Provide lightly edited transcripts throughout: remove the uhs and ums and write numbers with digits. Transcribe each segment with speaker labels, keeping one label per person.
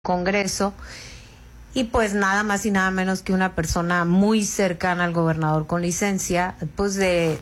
Speaker 1: Congreso, y pues nada más y nada menos que una persona muy cercana al gobernador con licencia, pues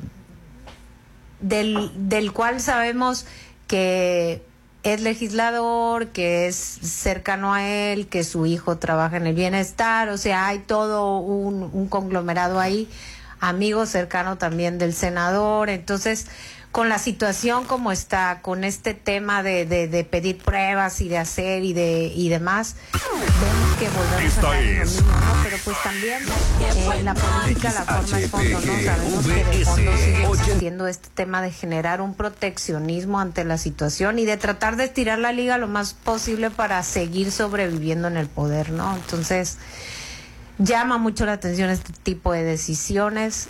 Speaker 1: del cual sabemos que es legislador, que es cercano a él, que su hijo trabaja en el bienestar, o sea, hay todo un conglomerado ahí, amigo cercano también del senador. Entonces, con la situación como está, con este tema de pedir pruebas y de hacer y demás, vemos que volvemos a estar en lo mismo, ¿no? Pero pues también la política, la forma es fondo, ¿no? Sabemos que de fondo sigue existiendo este tema de generar un proteccionismo ante la situación y de tratar de estirar la liga lo más posible para seguir sobreviviendo en el poder, ¿no? Entonces, llama mucho la atención este tipo de decisiones.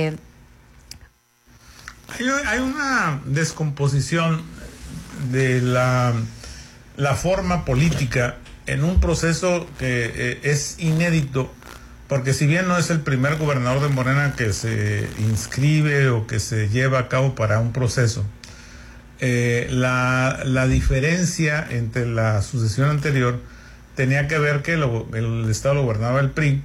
Speaker 2: Hay una descomposición de la forma política en un proceso que es inédito, porque si bien no es el primer gobernador de Morena que se inscribe o que se lleva a cabo para un proceso, la diferencia entre la sucesión anterior tenía que ver que el estado lo gobernaba el PRI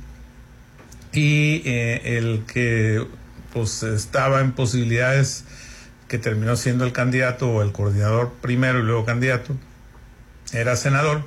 Speaker 2: y el que pues estaba en posibilidades, que terminó siendo el candidato o el coordinador primero y luego candidato, era senador,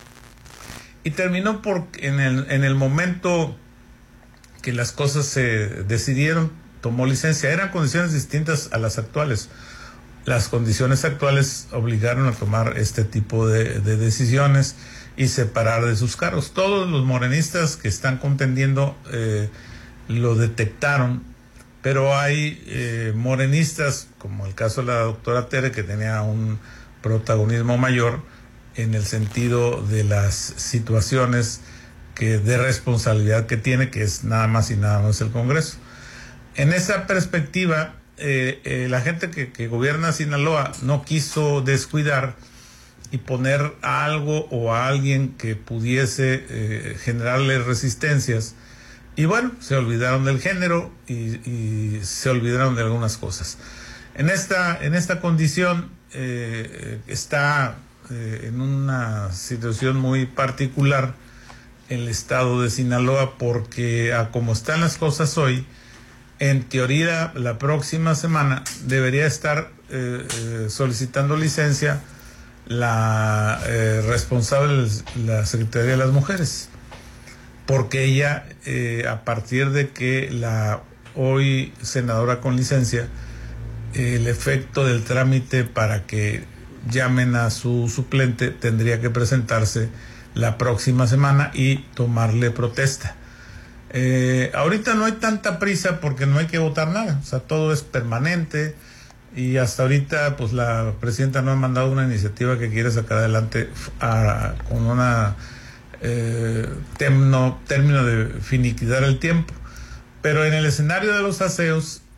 Speaker 2: y terminó en el momento que las cosas se decidieron, tomó licencia. Eran condiciones distintas a las actuales. Las condiciones actuales obligaron a tomar este tipo de decisiones y separar de sus cargos. Todos los morenistas que están contendiendo lo detectaron, pero hay morenistas, como el caso de la doctora Tere, que tenía un protagonismo mayor en el sentido de las situaciones de responsabilidad que tiene, que es nada más y nada menos el Congreso. En esa perspectiva, la gente que gobierna Sinaloa no quiso descuidar y poner a algo o a alguien que pudiese generarle resistencias. Y bueno, se olvidaron del género y se olvidaron de algunas cosas. En esta condición está en una situación muy particular el estado de Sinaloa, porque a como están las cosas hoy, en teoría la próxima semana debería estar solicitando licencia la responsable de la Secretaría de las Mujeres, porque ella, a partir de que la hoy senadora con licencia, el efecto del trámite para que llamen a su suplente tendría que presentarse la próxima semana y tomarle protesta. Ahorita no hay tanta prisa porque no hay que votar nada, o sea, todo es permanente, y hasta ahorita pues la presidenta no ha mandado una iniciativa que quiere sacar adelante con una término de finiquitar el tiempo. Pero en el escenario de los aseos,